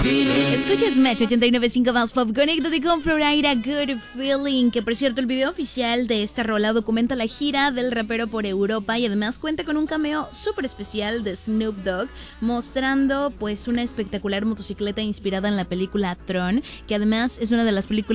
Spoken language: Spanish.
Escuchas Match 89.5 más Pop. Conéctate con Florida Good Feeling. Que por cierto, el video oficial de esta rola documenta la gira del rapero por Europa y además cuenta con un cameo súper especial de Snoop Dogg, mostrando pues una espectacular motocicleta inspirada en la película Tron, que además es una de las películas